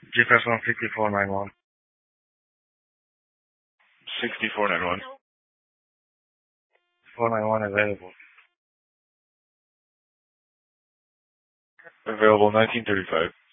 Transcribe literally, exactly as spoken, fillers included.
Jefferson sixty-four ninety-one. sixty-four ninety-one. four ninety-one available. Available nineteen thirty-five.